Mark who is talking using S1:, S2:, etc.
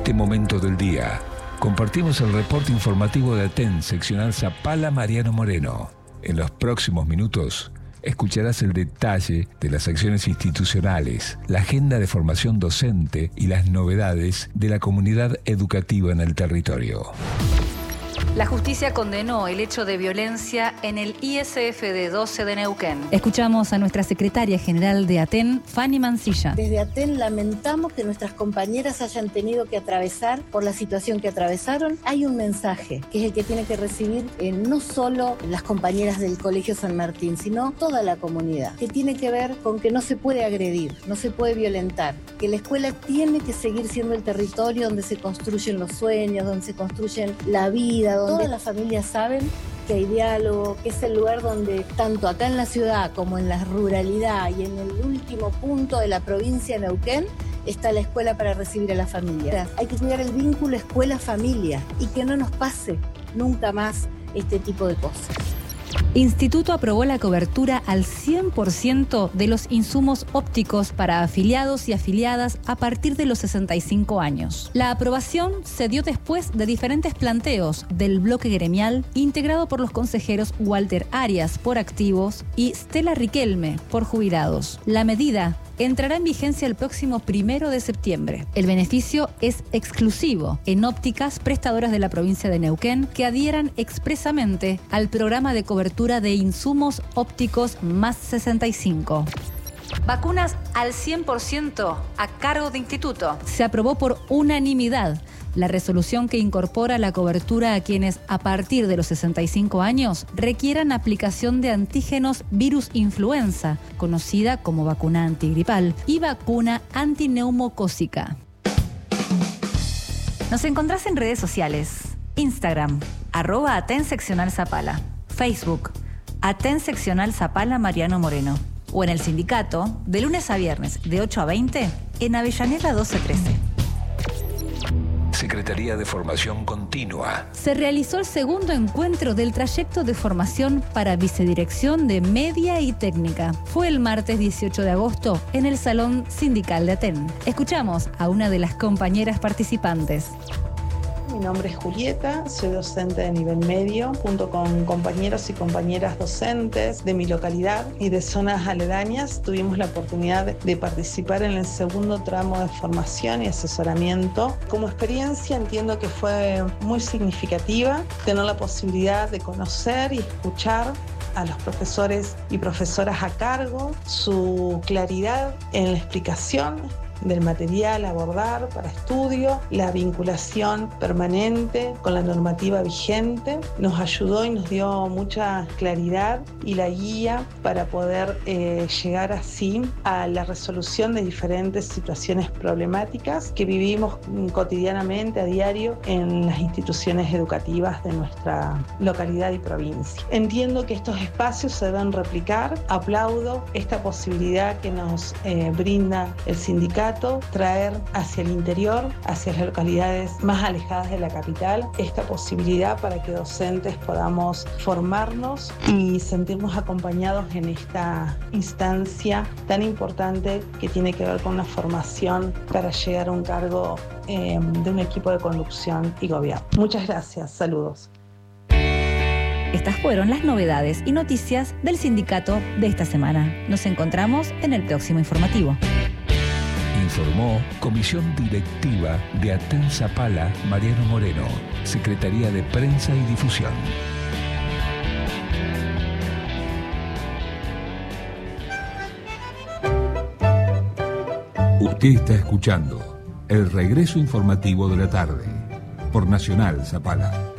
S1: este momento del día, compartimos el reporte informativo de ATEN, seccional Zapala Mariano Moreno. En los próximos minutos escucharás el detalle de las acciones institucionales, la agenda de formación docente y las novedades de la comunidad educativa en el territorio.
S2: La justicia condenó el hecho de violencia en el ISFD 12 de Neuquén.
S3: Escuchamos a nuestra secretaria general de ATEN, Fanny Mancilla.
S4: Desde ATEN lamentamos que nuestras compañeras hayan tenido que atravesar por la situación que atravesaron. Hay un mensaje que es el que tiene que recibir no solo las compañeras del Colegio San Martín, sino toda la comunidad, que tiene que ver con que no se puede agredir, no se puede violentar, que la escuela tiene que seguir siendo el territorio donde se construyen los sueños, donde se construyen la vida, donde todas las familias saben que hay diálogo, que es el lugar donde tanto acá en la ciudad como en la ruralidad y en el último punto de la provincia de Neuquén está la escuela para recibir a la familia. Hay que cuidar el vínculo escuela-familia y que no nos pase nunca más este tipo de cosas.
S3: Instituto aprobó la cobertura al 100% de los insumos ópticos para afiliados y afiliadas a partir de los 65 años. La aprobación se dio después de diferentes planteos del bloque gremial integrado por los consejeros Walter Arias por activos y Stella Riquelme por jubilados. La medida entrará en vigencia el próximo 1 de septiembre. El beneficio es exclusivo en ópticas prestadoras de la provincia de Neuquén que adhieran expresamente al programa de cobertura de insumos ópticos más 65.
S2: Vacunas al 100% a cargo de instituto.
S3: Se aprobó por unanimidad la resolución que incorpora la cobertura a quienes a partir de los 65 años requieran aplicación de antígenos virus influenza, conocida como vacuna antigripal, y vacuna antineumocócica. Nos encontrás en redes sociales: Instagram, @ATEN_Zapala, Facebook, ATEN_Zapala Mariano Moreno, o en el sindicato, de lunes a viernes, de 8 a 20, en Avellaneda 1213.
S1: Secretaría de Formación Continua.
S3: Se realizó el segundo encuentro del trayecto de formación para vicedirección de media y técnica. Fue el martes 18 de agosto en el Salón Sindical de ATEN. Escuchamos a una de las compañeras participantes.
S5: Mi nombre es Julieta, soy docente de nivel medio, junto con compañeros y compañeras docentes de mi localidad y de zonas aledañas. Tuvimos la oportunidad de participar en el segundo tramo de formación y asesoramiento. Como experiencia entiendo que fue muy significativa tener la posibilidad de conocer y escuchar a los profesores y profesoras a cargo, su claridad en la explicación del material a abordar para estudio, la vinculación permanente con la normativa vigente, nos ayudó y nos dio mucha claridad y la guía para poder llegar así a la resolución de diferentes situaciones problemáticas que vivimos cotidianamente, a diario, en las instituciones educativas de nuestra localidad y provincia. Entiendo que estos espacios se deben replicar, aplaudo esta posibilidad que nos brinda el sindicato, traer hacia el interior, hacia las localidades más alejadas de la capital, esta posibilidad para que docentes podamos formarnos y sentirnos acompañados en esta instancia tan importante que tiene que ver con una formación para llegar a un cargo de un equipo de conducción y gobierno. Muchas gracias, saludos.
S3: Estas fueron las novedades y noticias del sindicato de esta semana. Nos encontramos en el próximo informativo.
S1: Informó Comisión Directiva de ATEN Zapala Mariano Moreno, Secretaría de Prensa y Difusión. Usted está escuchando el regreso informativo de la tarde por Nacional Zapala.